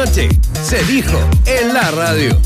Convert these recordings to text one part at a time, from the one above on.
noche se dijo en la radio.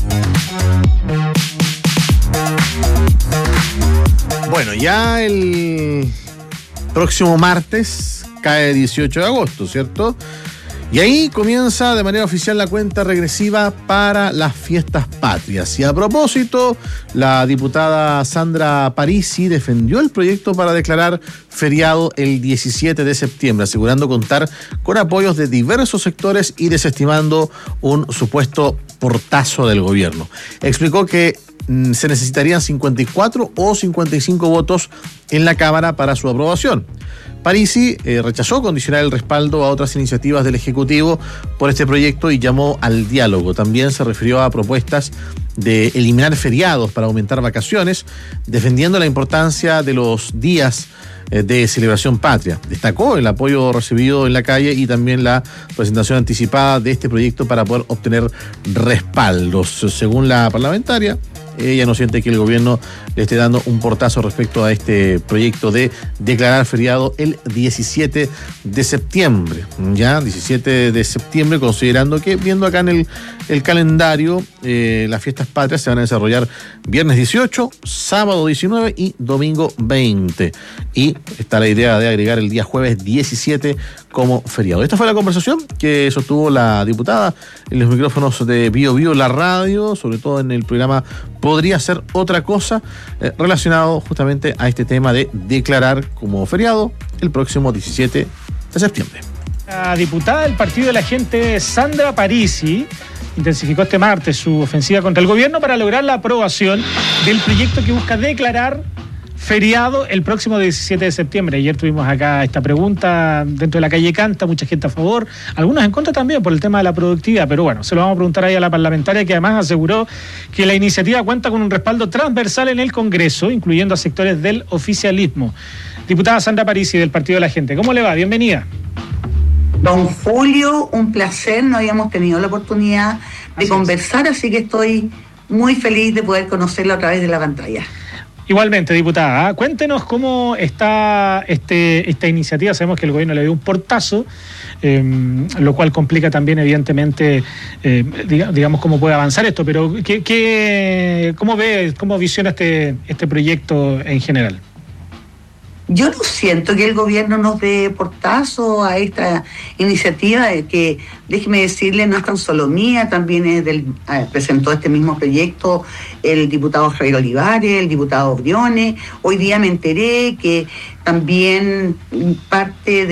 Bueno, ya el próximo martes cae 18 de agosto, ¿cierto? Y ahí comienza de manera oficial la cuenta regresiva para las fiestas patrias. Y a propósito, la diputada Sandra Parisi defendió el proyecto para declarar feriado el 17 de septiembre, asegurando contar con apoyos de diversos sectores y desestimando un supuesto portazo del gobierno. Explicó que se necesitarían 54 o 55 votos en la Cámara para su aprobación. Parisi rechazó condicionar el respaldo a otras iniciativas del Ejecutivo por este proyecto y llamó al diálogo. También se refirió a propuestas de eliminar feriados para aumentar vacaciones, defendiendo la importancia de los días de celebración patria. Destacó el apoyo recibido en la calle y también la presentación anticipada de este proyecto para poder obtener respaldos. Según la parlamentaria, ella no siente que el gobierno le esté dando un portazo respecto a este proyecto de declarar feriado el 17 de septiembre. Ya, 17 de septiembre, considerando que, viendo acá en el calendario, las fiestas patrias se van a desarrollar viernes 18, sábado 19 y domingo 20. Y está la idea de agregar el día jueves 17 como feriado. Esta fue la conversación que sostuvo la diputada en los micrófonos de Bio Bio, la radio, sobre todo en el programa Podría Ser Otra Cosa, relacionado justamente a este tema de declarar como feriado el próximo 17 de septiembre. La diputada del Partido de la Gente, Sandra Parisi, intensificó este martes su ofensiva contra el gobierno para lograr la aprobación del proyecto que busca declarar feriado el próximo 17 de septiembre. Ayer tuvimos acá esta pregunta dentro de la calle Canta, mucha gente a favor, algunos en contra también por el tema de la productividad, pero bueno, se lo vamos a preguntar ahí a la parlamentaria, que además aseguró que la iniciativa cuenta con un respaldo transversal en el Congreso, incluyendo a sectores del oficialismo. Diputada Sandra Parisi, del Partido de la Gente, ¿cómo le va? Bienvenida. Don Julio, un placer, no habíamos tenido la oportunidad de conversar, así que estoy muy feliz de poder conocerlo a través de la pantalla. Igualmente, diputada, cuéntenos cómo está esta iniciativa. Sabemos que el gobierno le dio un portazo, lo cual complica también, evidentemente, digamos, cómo puede avanzar esto, pero ¿cómo visiona este proyecto en general? Yo no siento que el gobierno nos dé portazo a esta iniciativa, que, déjeme decirle, no es tan solo mía, también es presentó este mismo proyecto el diputado Javier Olivares, el diputado Briones. Hoy día me enteré que también parte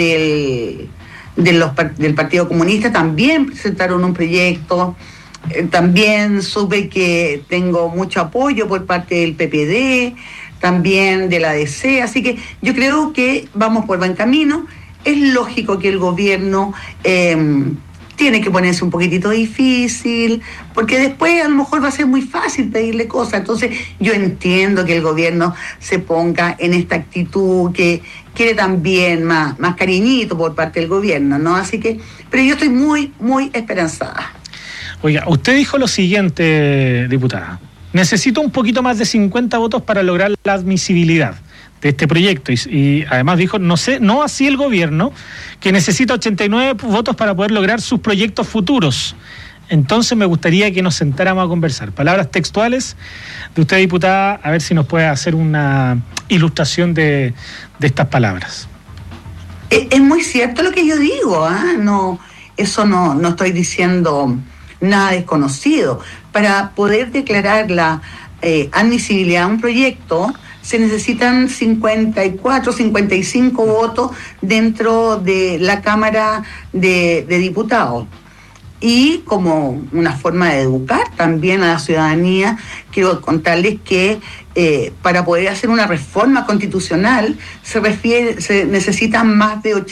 del Partido Comunista también presentaron un proyecto. También supe que tengo mucho apoyo por parte del PPD, también de la DC, así que yo creo que vamos por buen camino. Es lógico que el gobierno tiene que ponerse un poquitito difícil, porque después a lo mejor va a ser muy fácil pedirle cosas. Entonces yo entiendo que el gobierno se ponga en esta actitud que quiere también más cariñito por parte del gobierno, ¿no? Así que, pero yo estoy muy, muy esperanzada. Oiga, usted dijo lo siguiente, diputada: necesito un poquito más de 50 votos para lograr la admisibilidad de este proyecto. Y además dijo, no así el gobierno, que necesita 89 votos para poder lograr sus proyectos futuros. Entonces me gustaría que nos sentáramos a conversar. Palabras textuales de usted, diputada, a ver si nos puede hacer una ilustración de estas palabras. Es muy cierto lo que yo digo, no, eso no estoy diciendo nada desconocido. Para poder declarar la admisibilidad a un proyecto se necesitan 54, 55 votos dentro de la Cámara de Diputados. Y como una forma de educar también a la ciudadanía, quiero contarles que para poder hacer una reforma constitucional se necesitan más de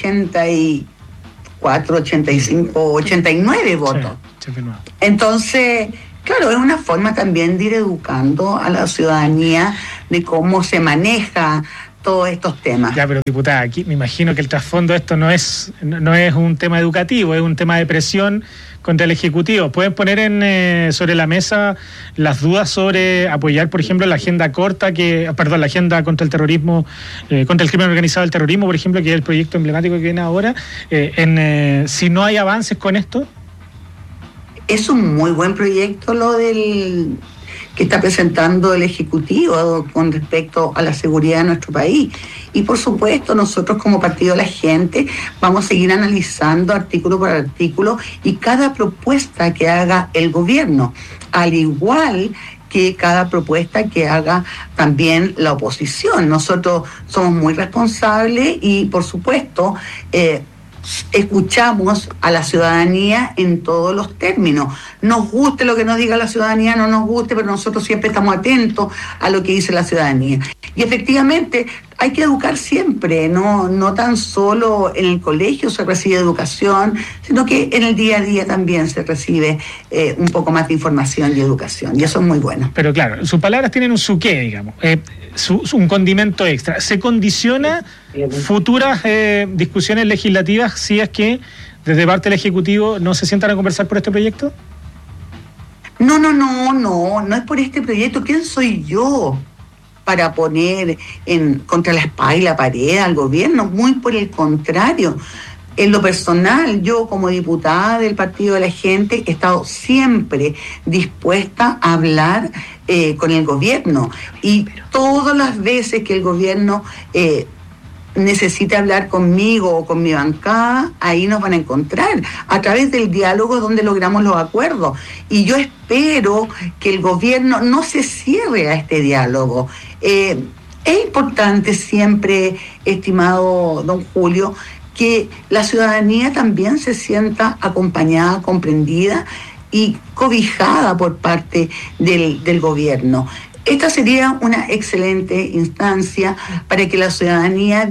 84, 85, 89 votos. Sí, entonces, claro, es una forma también de ir educando a la ciudadanía de cómo se maneja todos estos temas. Ya, pero diputada, aquí me imagino que el trasfondo de esto no es un tema educativo, es un tema de presión contra el Ejecutivo. ¿Pueden poner sobre la mesa las dudas sobre apoyar, por ejemplo, la agenda la agenda contra el terrorismo, contra el crimen organizado del terrorismo, por ejemplo, que es el proyecto emblemático que viene ahora, si no hay avances con esto? Es un muy buen proyecto lo del que está presentando el Ejecutivo con respecto a la seguridad de nuestro país. Y por supuesto, nosotros como Partido de la Gente vamos a seguir analizando artículo por artículo y cada propuesta que haga el gobierno, al igual que cada propuesta que haga también la oposición. Nosotros somos muy responsables y, por supuesto, escuchamos a la ciudadanía en todos los términos. Nos guste lo que nos diga la ciudadanía, no nos guste, pero nosotros siempre estamos atentos a lo que dice la ciudadanía. Y efectivamente hay que educar siempre, no tan solo en el colegio se recibe educación, sino que en el día a día también se recibe un poco más de información y educación, y eso es muy bueno. Pero claro, sus palabras tienen un su qué, digamos, un condimento extra. ¿Se condiciona futuras discusiones legislativas si es que desde parte del Ejecutivo no se sientan a conversar por este proyecto? No es por este proyecto. ¿Quién soy yo para poner contra la espada y la pared al gobierno? Muy por el contrario. En lo personal, yo como diputada del Partido de la Gente he estado siempre dispuesta a hablar con el gobierno, y todas las veces que el gobierno necesite hablar conmigo o con mi bancada, ahí nos van a encontrar a través del diálogo donde logramos los acuerdos. Y yo espero que el gobierno no se cierre a este diálogo. Es importante siempre, estimado don Julio, que la ciudadanía también se sienta acompañada, comprendida y cobijada por parte del gobierno. Esta sería una excelente instancia para que la ciudadanía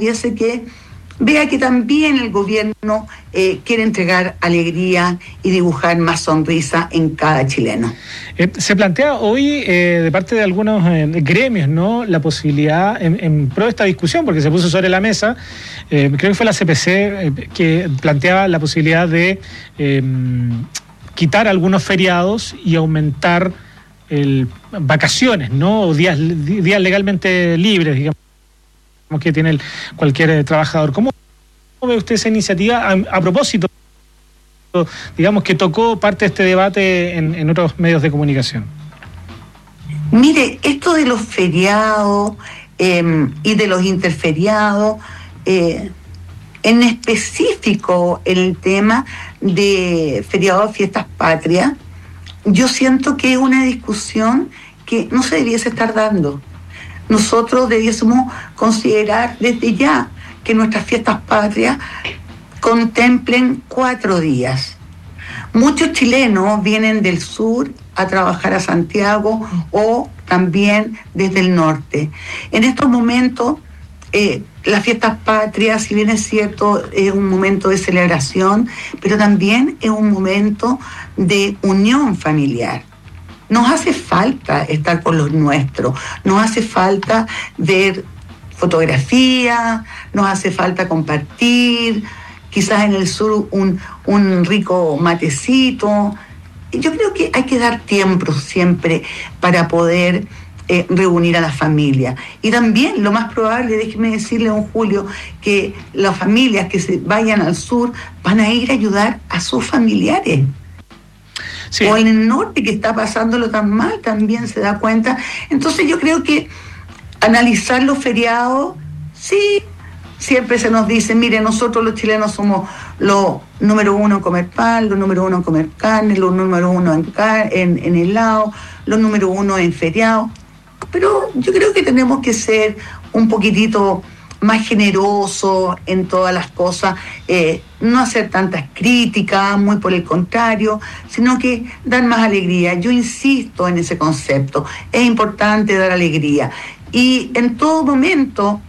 vea que también el gobierno quiere entregar alegría y dibujar más sonrisa en cada chileno. Se plantea hoy de parte de algunos gremios, ¿no?, la posibilidad en pro de esta discusión, porque se puso sobre la mesa, creo que fue la CPC que planteaba la posibilidad de quitar algunos feriados y aumentar vacaciones, ¿no?, o días legalmente libres, digamos, que tiene cualquier trabajador. ¿Cómo ve usted esa iniciativa a propósito, digamos, que tocó parte de este debate en otros medios de comunicación? Mire, esto de los feriados y de los interferiados, en específico en el tema de feriados, fiestas patrias, yo siento que es una discusión que no se debiese estar dando. Nosotros debiésemos considerar desde ya que nuestras fiestas patrias contemplen 4 días. Muchos chilenos vienen del sur a trabajar a Santiago o también desde el norte. En estos momentos, las fiestas patrias, si bien es cierto, es un momento de celebración, pero también es un momento de unión familiar. Nos hace falta estar con los nuestros, nos hace falta ver fotografías, nos hace falta compartir, quizás en el sur un rico matecito. Yo creo que hay que dar tiempo siempre para poder reunir a la familia. Y también lo más probable, déjeme decirle, don Julio, que las familias que se vayan al sur van a ir a ayudar a sus familiares. Sí. O en el norte, que está pasándolo tan mal, también se da cuenta. Entonces yo creo que analizar los feriados, sí, siempre se nos dice, mire, nosotros los chilenos somos los número 1 en comer pan, los número 1 en comer carne, los número 1 en helado, los número 1 en feriados. Pero yo creo que tenemos que ser un poquitito más generosos en todas las cosas, no hacer tantas críticas, muy por el contrario, sino que dar más alegría. Yo insisto en ese concepto, es importante dar alegría. Y en todo momento,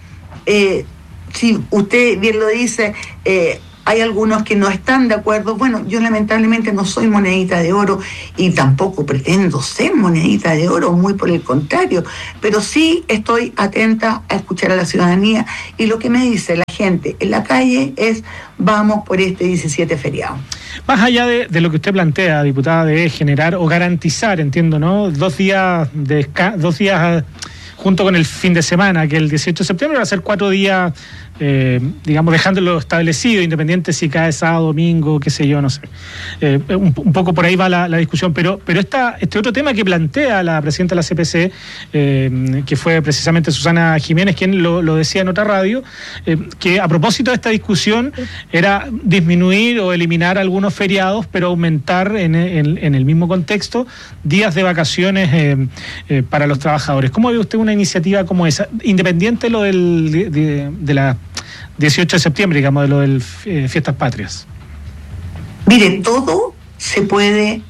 si usted bien lo dice, hay algunos que no están de acuerdo. Bueno, yo lamentablemente no soy monedita de oro y tampoco pretendo ser monedita de oro, muy por el contrario, pero sí estoy atenta a escuchar a la ciudadanía, y lo que me dice la gente en la calle es: vamos por este 17 feriado. Más allá de lo que usted plantea, diputada, de generar o garantizar, entiendo, ¿no?, 2 días junto con el fin de semana, que el 18 de septiembre va a ser 4 días digamos, dejándolo establecido, independiente si cae sábado, domingo, qué sé yo, no sé. Un poco por ahí va la discusión, pero este otro tema que plantea la presidenta de la CPC, que fue precisamente Susana Jiménez, quien lo decía en otra radio, que a propósito de esta discusión era disminuir o eliminar algunos feriados, pero aumentar en el mismo contexto días de vacaciones para los trabajadores. ¿Cómo ve usted una iniciativa como esa, independiente de lo de la 18 de septiembre, digamos, de lo del Fiestas Patrias? Mire, todo se puede,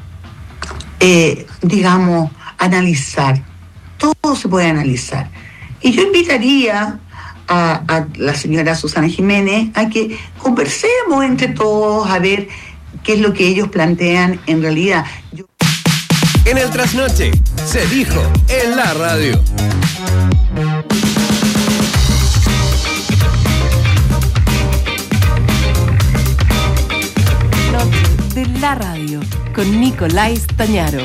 digamos, analizar. Todo se puede analizar. Y yo invitaría a la señora Susana Jiménez a que conversemos entre todos a ver qué es lo que ellos plantean en realidad. En el trasnoche, se dijo en la radio. De la radio, con Nicolás Tañaro.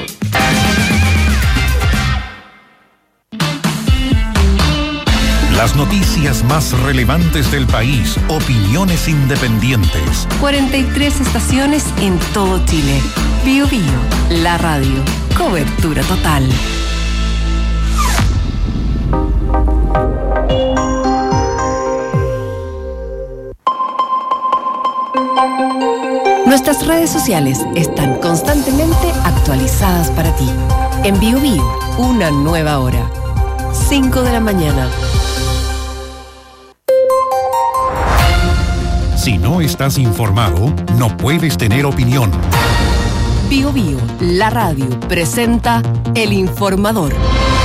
Las noticias más relevantes del país, opiniones independientes. 43 estaciones en todo Chile. Bío Bío, la radio. Cobertura total. Nuestras redes sociales están constantemente actualizadas para ti. En Bío Bío, una nueva hora. 5 de la mañana. Si no estás informado, no puedes tener opinión. Bío Bío, la radio, presenta El Informador.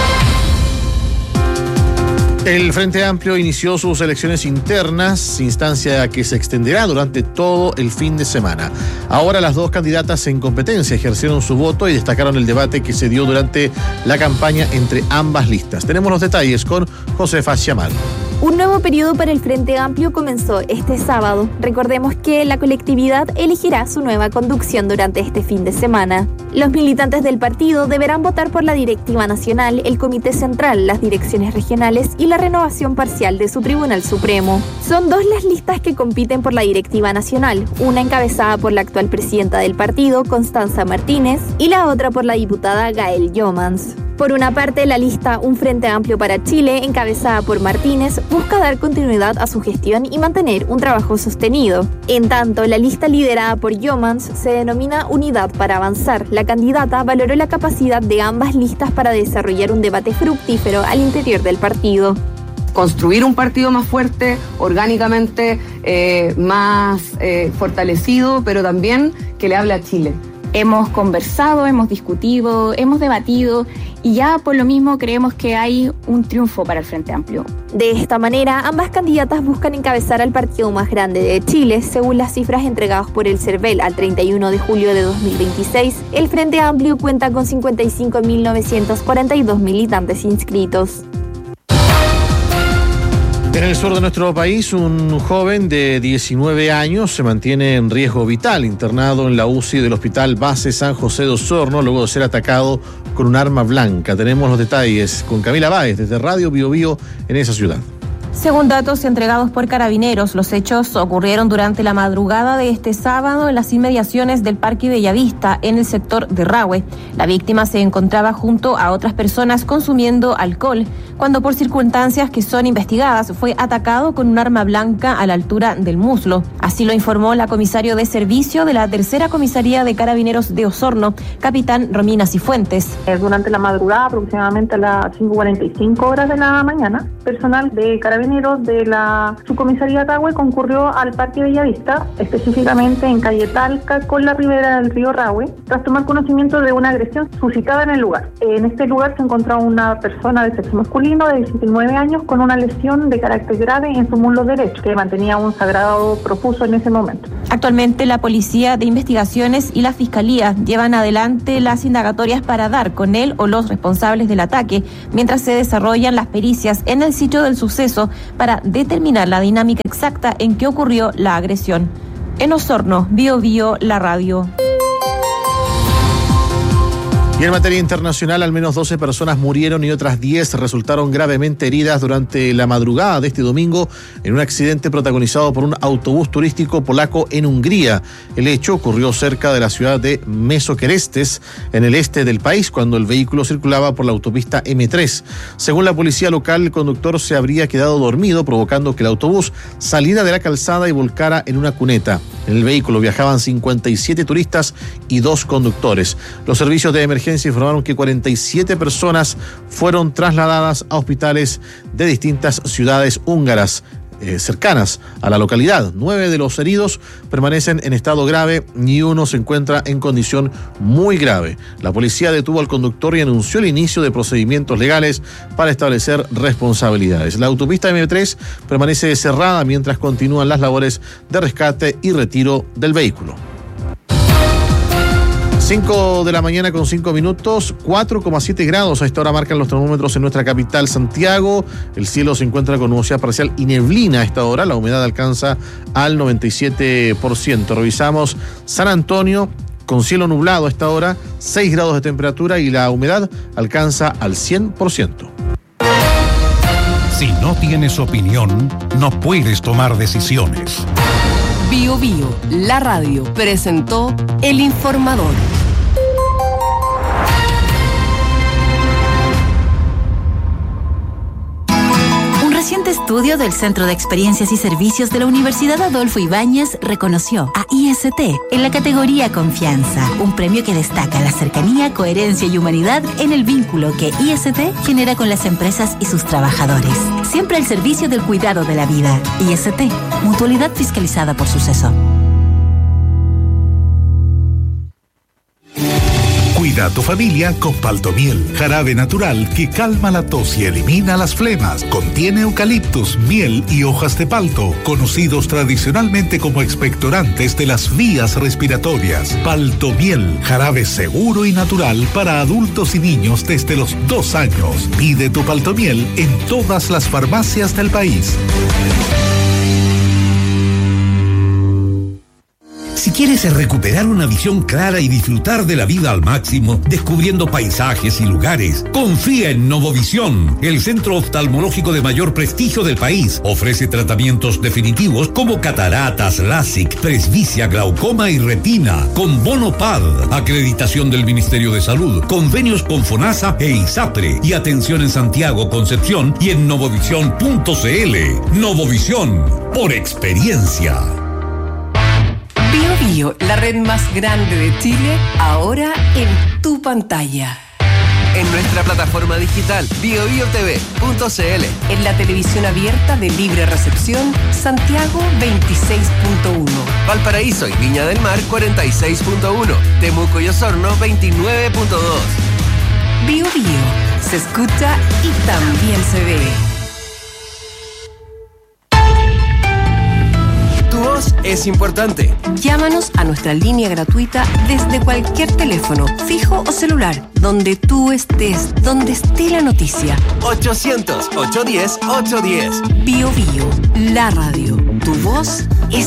El Frente Amplio inició sus elecciones internas, instancia que se extenderá durante todo el fin de semana. Ahora las dos candidatas en competencia ejercieron su voto y destacaron el debate que se dio durante la campaña entre ambas listas. Tenemos los detalles con Josefa Chamal. Un nuevo periodo para el Frente Amplio comenzó este sábado. Recordemos que la colectividad elegirá su nueva conducción durante este fin de semana. Los militantes del partido deberán votar por la directiva nacional, el comité central, las direcciones regionales y la renovación parcial de su Tribunal Supremo. Son dos las listas que compiten por la directiva nacional, una encabezada por la actual presidenta del partido, Constanza Martínez, y la otra por la diputada Gael Jomans. Por una parte, la lista Un Frente Amplio para Chile, encabezada por Martínez, busca dar continuidad a su gestión y mantener un trabajo sostenido. En tanto, la lista liderada por Jomans se denomina Unidad para Avanzar. La candidata valoró la capacidad de ambas listas para desarrollar un debate fructífero al interior del partido. Construir un partido más fuerte, orgánicamente más fortalecido, pero también que le hable a Chile. Hemos conversado, hemos discutido, hemos debatido y ya por lo mismo creemos que hay un triunfo para el Frente Amplio. De esta manera, ambas candidatas buscan encabezar al partido más grande de Chile. Según las cifras entregadas por el CERVEL al 31 de julio de 2026, el Frente Amplio cuenta con 55.942 militantes inscritos. En el sur de nuestro país, un joven de 19 años se mantiene en riesgo vital, internado en la UCI del Hospital Base San José de Osorno, luego de ser atacado con un arma blanca. Tenemos los detalles con Camila Báez desde Radio Bío Bío en esa ciudad. Según datos entregados por Carabineros, los hechos ocurrieron durante la madrugada de este sábado en las inmediaciones del Parque Bellavista, en el sector de Rahue. La víctima se encontraba junto a otras personas consumiendo alcohol, cuando por circunstancias que son investigadas fue atacado con un arma blanca a la altura del muslo. Así lo informó la comisario de servicio de la Tercera Comisaría de Carabineros de Osorno, capitán Romina Cifuentes. Durante la madrugada, aproximadamente a las 5:45 horas de la mañana, personal de Carabineros de la subcomisaría Rahue concurrió al Parque Bellavista, específicamente en calle Talca con la ribera del río Rahue, tras tomar conocimiento de una agresión suscitada en el lugar. En este lugar se encontraba una persona de sexo masculino de 19 años con una lesión de carácter grave en su muslo derecho, que mantenía un sangrado profuso en ese momento. Actualmente la Policía de Investigaciones y la Fiscalía llevan adelante las indagatorias para dar con él o los responsables del ataque, mientras se desarrollan las pericias en el sitio del suceso para determinar la dinámica exacta en que ocurrió la agresión. En Osorno, Bío Bío, la radio. Y en materia internacional, al menos 12 personas murieron y otras 10 resultaron gravemente heridas durante la madrugada de este domingo en un accidente protagonizado por un autobús turístico polaco en Hungría. El hecho ocurrió cerca de la ciudad de Mesokerestes, en el este del país, cuando el vehículo circulaba por la autopista M3. Según la policía local, el conductor se habría quedado dormido, provocando que el autobús saliera de la calzada y volcara en una cuneta. En el vehículo viajaban 57 turistas y 2 conductores. Los servicios de emergencia informaron que 47 personas fueron trasladadas a hospitales de distintas ciudades húngaras cercanas a la localidad. 9 de los heridos permanecen en estado grave y uno se encuentra en condición muy grave. La policía detuvo al conductor y anunció el inicio de procedimientos legales para establecer responsabilidades. La autopista M3 permanece cerrada mientras continúan las labores de rescate y retiro del vehículo. 5 de la mañana con 5 minutos, 4,7 grados a esta hora marcan los termómetros en nuestra capital, Santiago. El cielo se encuentra con nubosidad parcial y neblina a esta hora, la humedad alcanza al 97%. Revisamos San Antonio con cielo nublado a esta hora, 6 grados de temperatura y la humedad alcanza al 100%. Si no tienes opinión, no puedes tomar decisiones. Bio Bio, la radio, presentó El Informador. Un reciente estudio del Centro de Experiencias y Servicios de la Universidad Adolfo Ibáñez reconoció a IST en la categoría Confianza, un premio que destaca la cercanía, coherencia y humanidad en el vínculo que IST genera con las empresas y sus trabajadores. Siempre al servicio del cuidado de la vida. IST, mutualidad fiscalizada por Suceso. Cuida a tu familia con Paltomiel, jarabe natural que calma la tos y elimina las flemas. Contiene eucaliptus, miel y hojas de palto, conocidos tradicionalmente como expectorantes de las vías respiratorias. Paltomiel, jarabe seguro y natural para adultos y niños desde los 2 años. Pide tu Paltomiel en todas las farmacias del país. Si quieres recuperar una visión clara y disfrutar de la vida al máximo, descubriendo paisajes y lugares, confía en Novovisión, el centro oftalmológico de mayor prestigio del país. Ofrece tratamientos definitivos como cataratas, LASIK, presbicia, glaucoma y retina, con bono PAD, acreditación del Ministerio de Salud, convenios con FONASA e ISAPRE, y atención en Santiago, Concepción y en novovisión.cl. Novovisión, por experiencia. Bio Bio, la red más grande de Chile, ahora en tu pantalla. En nuestra plataforma digital biobiotv.cl. En la televisión abierta de libre recepción, Santiago 26.1. Valparaíso y Viña del Mar 46.1. Temuco y Osorno 29.2. Bio Bio, se escucha y también se ve. Tu voz es importante. Llámanos a nuestra línea gratuita desde cualquier teléfono, fijo o celular, donde tú estés, donde esté la noticia. 800-810-810. Bio Bio, la radio. Tu voz es